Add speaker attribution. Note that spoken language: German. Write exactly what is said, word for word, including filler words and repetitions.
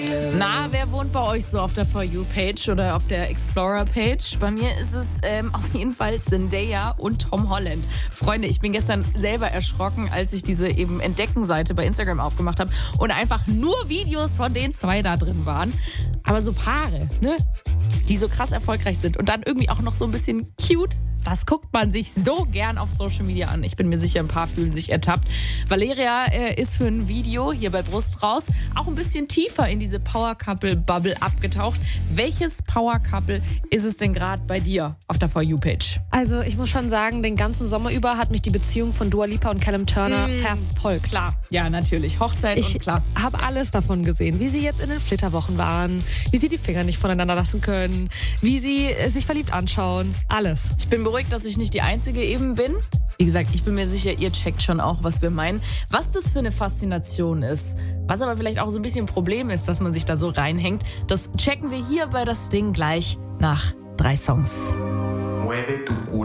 Speaker 1: Na, wer wohnt bei euch so auf der For You-Page oder auf der Explorer-Page? Bei mir ist es ähm, auf jeden Fall Zendaya und Tom Holland. Freunde, ich bin gestern selber erschrocken, als ich diese eben Entdecken-Seite bei Instagram aufgemacht habe und einfach nur Videos von den zwei da drin waren. Aber so Paare, ne, die so krass erfolgreich sind und dann irgendwie auch noch so ein bisschen cute. Das guckt man sich so gern auf Social Media an. Ich bin mir sicher, ein paar fühlen sich ertappt. Valeria äh, ist für ein Video hier bei Brust raus auch ein bisschen tiefer in diese Power-Couple-Bubble abgetaucht. Welches Power-Couple ist es denn gerade bei dir auf der For You-Page?
Speaker 2: Also ich muss schon sagen, den ganzen Sommer über hat mich die Beziehung von Dua Lipa und Callum Turner mm, verfolgt.
Speaker 1: Klar, ja natürlich. Hochzeit
Speaker 2: ich
Speaker 1: und klar.
Speaker 2: Ich habe alles davon gesehen, wie sie jetzt in den Flitterwochen waren, wie sie die Finger nicht voneinander lassen können, wie sie äh, sich verliebt anschauen. Alles.
Speaker 1: Ich bin beruhigt, dass ich nicht die Einzige eben bin. Wie gesagt, ich bin mir sicher, ihr checkt schon auch, was wir meinen. Was das für eine Faszination ist, was aber vielleicht auch so ein bisschen ein Problem ist, dass man sich da so reinhängt, das checken wir hier bei Das Ding gleich nach drei Songs.